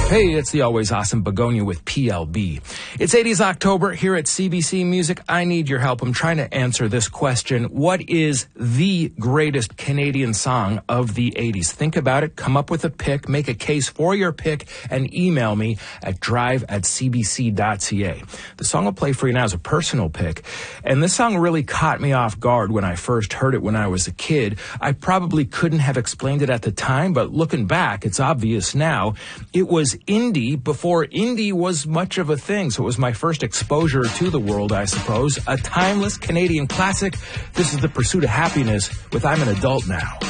Hey, it's the always awesome Begonia with PLB. It's 80s October here at CBC Music. I need your help. I'm trying to answer this question. What is the greatest Canadian song of the 80s? Think about it. Come up with a pick. Make a case for your pick and email me at drive@cbc.ca. The song I'll play for you now is a personal pick. And this song really caught me off guard when I first heard it when I was a kid. I probably couldn't have explained it at the time, but looking back, it's obvious now. It was indie before indie was much of a thing, so it was my first exposure to the world, I suppose. A timeless Canadian classic. This is The Pursuit of Happiness with I'm an Adult Now.